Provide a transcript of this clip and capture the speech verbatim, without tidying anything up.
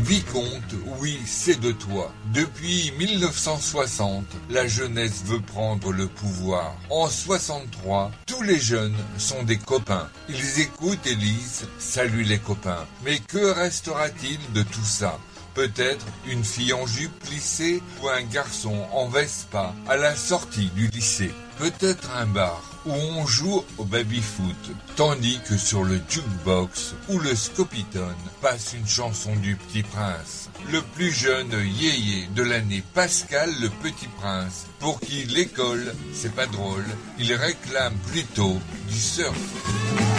vicomte, oui, c'est de toi. Depuis mille neuf cent soixante, la jeunesse veut prendre le pouvoir. En soixante-trois, tous les jeunes sont des copains. Ils écoutent et lisent « Salut les copains ». Mais que restera-t-il de tout ça ? Peut-être une fille en jupe plissée ou un garçon en Vespa à la sortie du lycée. Peut-être un bar où on joue au baby-foot, tandis que sur le jukebox ou le scopitone passe une chanson du Petit Prince. Le plus jeune yéyé de l'année, Pascal le Petit Prince, pour qui l'école, c'est pas drôle, il réclame plutôt du surf.